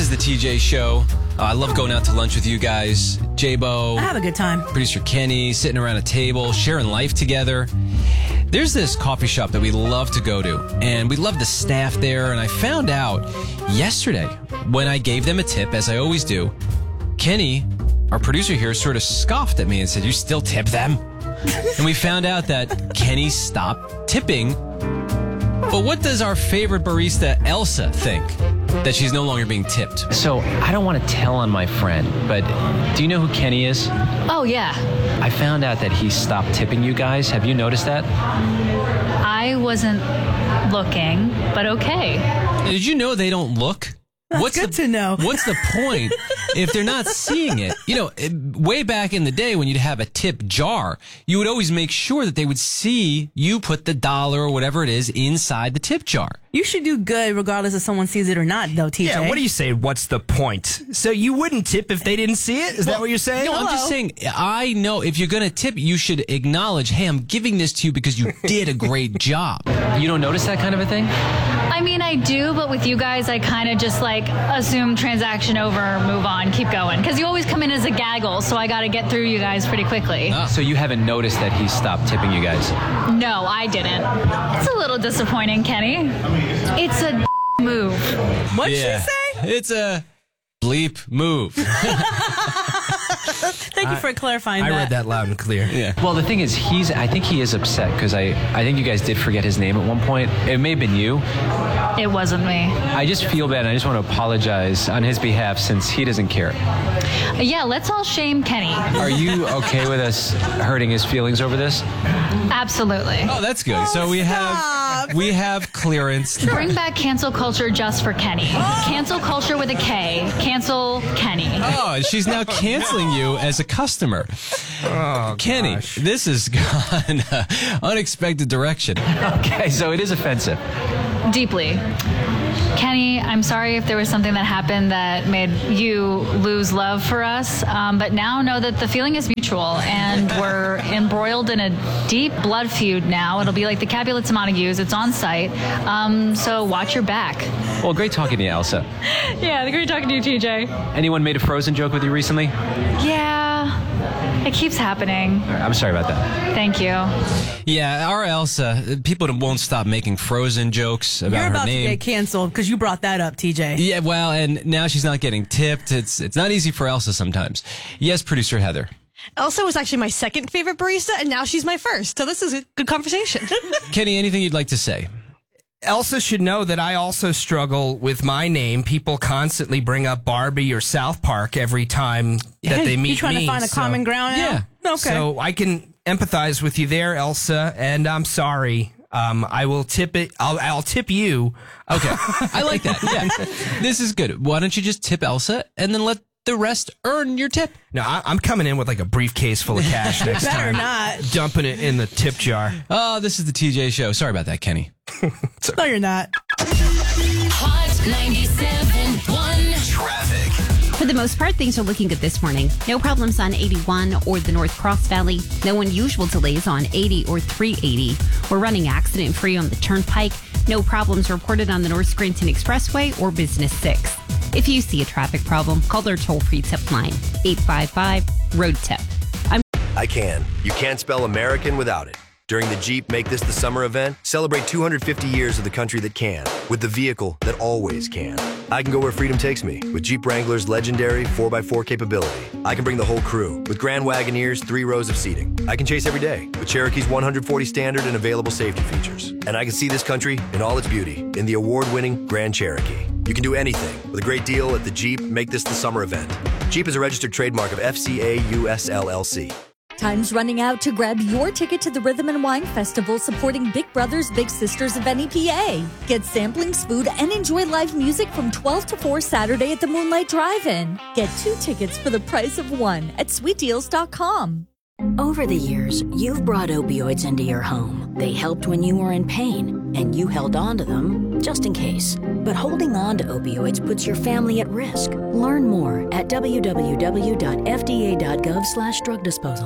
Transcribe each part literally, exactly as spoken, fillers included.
is the T J Show. Uh, I love going out to lunch with you guys. J-Bo. I have a good time. Producer Kenny, sitting around a table, sharing life together. There's this coffee shop that we love to go to, and we love the staff there. And I found out yesterday when I gave them a tip, as I always do, Kenny, our producer here, sort of scoffed at me and said, "You still tip them?" And we found out that Kenny stopped tipping. But what does our favorite barista, Elsa, think? That she's no longer being tipped. So, I don't want to tell on my friend, but do you know who Kenny is? Oh, yeah. I found out that he stopped tipping you guys. Have you noticed that? I wasn't looking, but okay. Did you know they don't look? That's what's good the, to know. What's the point if they're not seeing it? You know, way back in the day when you'd have a tip jar, you would always make sure that they would see you put the dollar or whatever it is inside the tip jar. You should do good regardless if someone sees it or not, though, T J. Yeah, what do you say? What's the point? So you wouldn't tip if they didn't see it? Is well, that what you're saying? No, I'm just saying, I know if you're going to tip, you should acknowledge, hey, I'm giving this to you because you did a great job. You don't notice that kind of a thing? I mean, I do, but with you guys, I kind of just like assume transaction over, move on, keep going. Because you always come in as a gaggle, so I got to get through you guys pretty quickly. Ah. So you haven't noticed that he stopped tipping you guys? No, I didn't. It's a little disappointing, Kenny. It's a move. What'd yeah. she say? It's a bleep move. Thank you for clarifying I that. I read that loud and clear. Yeah. Well, the thing is, he's. I think he is upset because I, I think you guys did forget his name at one point. It may have been you. It wasn't me. I just feel bad, and I just want to apologize on his behalf since he doesn't care. Yeah, let's all shame Kenny. Are you okay with us hurting his feelings over this? Absolutely. Oh, that's good. Oh, so we stop. have we have clearance. Bring back cancel culture just for Kenny. Cancel culture with a K. Cancel Kenny. Oh, she's now canceling you as a customer. Oh, Kenny, gosh. this has gone uh, unexpected direction. Okay, so it is offensive. Deeply. Kenny, I'm sorry if there was something that happened that made you lose love for us, um, but now know that the feeling is mutual, and we're embroiled in a deep blood feud now. It'll be like the Capulets and Montagues. It's on site, um, so watch your back. Well, great talking to you, Elsa. Yeah, great talking to you, T J. Anyone made a Frozen joke with you recently? Yeah, it keeps happening. I'm sorry about that. Thank you. Yeah, our Elsa, people won't stop making Frozen jokes about You're her about name. to get canceled because you brought that up, T J. Yeah, well, and now she's not getting tipped. It's it's not easy for Elsa sometimes. Yes, producer Heather. Elsa was actually my second favorite barista, and now she's my first. So this is a good conversation. Kenny, anything you'd like to say? Elsa should know that I also struggle with my name. People constantly bring up Barbie or South Park every time that Hey, they meet me. You trying to find a so- common ground now? Yeah. Okay. So I can empathize with you there, Elsa, and I'm sorry. Um, I will tip it. I'll, I'll tip you. Okay, I like that. Yeah, this is good. Why don't you just tip Elsa and then let the rest earn your tip? No, I, I'm coming in with like a briefcase full of cash next Better time. not. Dumping it in the tip jar. Oh, this is the T J Show. Sorry about that, Kenny. No, you're not. Hot ninety-seven point one Traffic. For the most part, things are looking good this morning. No problems on eighty-one or the North Cross Valley. No unusual delays on eighty or three eighty. We're running accident-free on the Turnpike. No problems reported on the North Scranton Expressway or Business six. If you see a traffic problem, call their toll-free tip line, eight five five, road tip. I'm I can. You can't spell American without it. During the Jeep Make This the Summer event, celebrate two hundred fifty years of the country that can, with the vehicle that always can. I can go where freedom takes me with Jeep Wrangler's legendary four by four capability. I can bring the whole crew with Grand Wagoneer's three rows of seating. I can chase every day with Cherokee's one hundred forty standard and available safety features. And I can see this country in all its beauty in the award-winning Grand Cherokee. You can do anything with a great deal at the Jeep Make This the Summer event. Jeep is a registered trademark of F C A U S L L C. Time's running out to grab your ticket to the Rhythm and Wine Festival supporting Big Brothers Big Sisters of N E P A. Get samplings, food, and enjoy live music from twelve to four Saturday at the Moonlight Drive-In. Get two tickets for the price of one at sweet deals dot com. Over the years, you've brought opioids into your home. They helped when you were in pain, and you held on to them just in case. But holding on to opioids puts your family at risk. Learn more at w w w dot f d a dot gov slash drug disposal.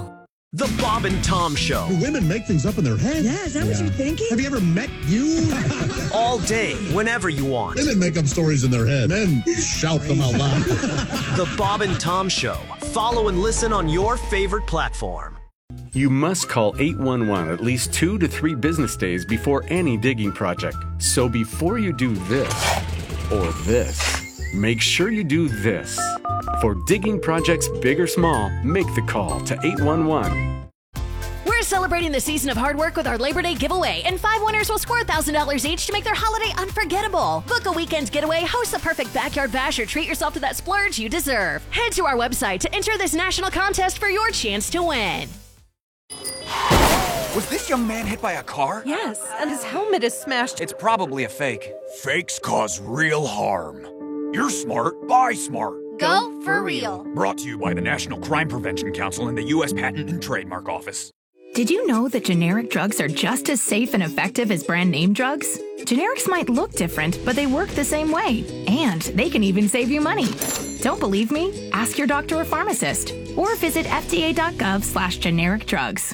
The Bob and Tom Show. Do women make things up in their head? Yeah, is that yeah. what you're thinking? Have you ever met you? All day, whenever you want. Women make up stories in their head. Men shout them out loud. The Bob and Tom Show. Follow and listen on your favorite platform. You must call eight one one at least two to three business days before any digging project. So before you do this or this, make sure you do this. For digging projects big or small, make the call to eight one one. We're celebrating the season of hard work with our Labor Day giveaway, and five winners will score one thousand dollars each to make their holiday unforgettable. Book a weekend getaway, host the perfect backyard bash, or treat yourself to that splurge you deserve. Head to our website to enter this national contest for your chance to win. Was this young man hit by a car? Yes, and his helmet is smashed. It's probably a fake. Fakes cause real harm. You're smart, buy smart. Go for real. Brought to you by the National Crime Prevention Council and the U S Patent and Trademark Office. Did you know that generic drugs are just as safe and effective as brand name drugs? Generics might look different, but they work the same way. And they can even save you money. Don't believe me? Ask your doctor or pharmacist. Or visit fda.gov slash generic drugs.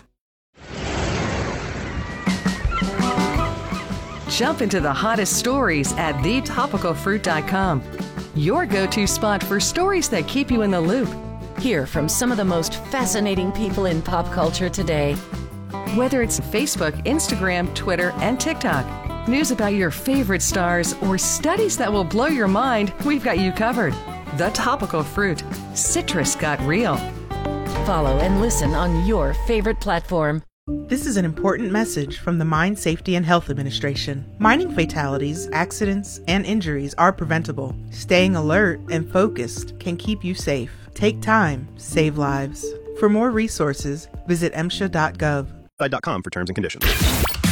Jump into the hottest stories at the topical fruit dot com. Your go-to spot for stories that keep you in the loop. Hear from some of the most fascinating people in pop culture today. Whether it's Facebook, Instagram, Twitter, and TikTok, news about your favorite stars, or studies that will blow your mind, we've got you covered. The Topical Fruit. Citrus got real. Follow and listen on your favorite platform. This is an important message from the Mine Safety and Health Administration. Mining fatalities, accidents, and injuries are preventable. Staying alert and focused can keep you safe. Take time, save lives. For more resources, visit M S H A dot gov. dot com for terms and conditions.